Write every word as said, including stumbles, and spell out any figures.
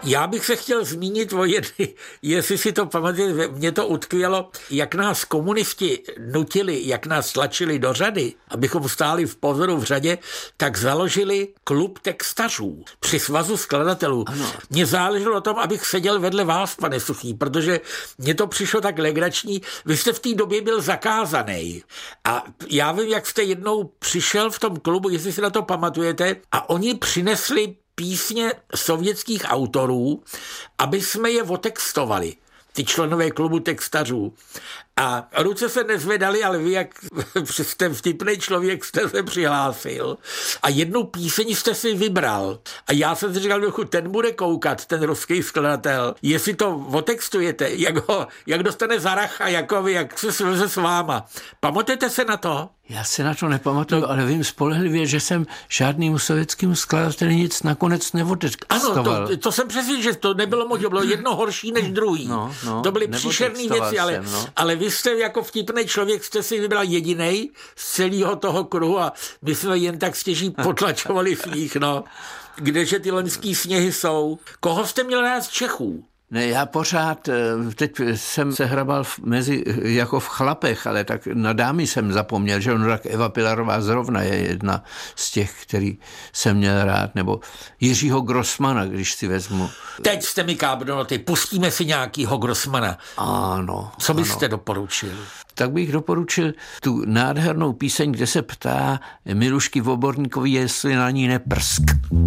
Já bych se chtěl zmínit o jedny, jestli si to pamatujete, mě to utkvělo, jak nás komunisti nutili, jak nás tlačili do řady, abychom stáli v pozoru v řadě, tak založili klub textařů při svazu skladatelů. Ano. Mně záleželo o tom, abych seděl vedle vás, pane Suchý, protože mně to přišlo tak legrační. Vy jste v té době byl zakázaný. A já vím, jak jste jednou přišel v tom klubu, jestli si na to pamatujete, a oni přinesli písně sovětských autorů, aby jsme je otextovali, ty členové klubu textařů. A ruce se nezvedaly, ale vy, jak jste vtipný člověk, jste se přihlásil a jednu píseň jste si vybral. A já jsem si říkal, že ten bude koukat, ten ruský skladatel, jestli to otextujete, jak, ho, jak dostane Zaracha, jako vy, jak se sveze s váma. Pamatujete se na to? Já se na to nepamatuju, ale vím spolehlivě, že jsem žádným sovětským skladateli nic nakonec neotextoval. Ano, to, to jsem přesvědčen, že to nebylo možné, bylo jedno horší než druhý. No, no, to byly příšerný věci, ale, jsem, no. ale vy jste jako vtipný člověk, jste si vybral jedinej z celého toho kruhu a my jsme jen tak stěží potlačovali smích, no. Kdeže ty loňský sněhy jsou? Koho jste měl rád z Čechů? Ne, já pořád, teď jsem se hrabal mezi, jako v chlapech, ale tak na dámy jsem zapomněl, že on tak Eva Pilarová zrovna je jedna z těch, který jsem měl rád, nebo Jiřího Grossmana, když si vezmu. Teď jste mi kábnoty, pustíme si nějakýho Grossmana. Ano. Co byste ano. doporučil? Tak bych doporučil tu nádhernou píseň, kde se ptá Milušky Voborníkovi, jestli na ní neprsk.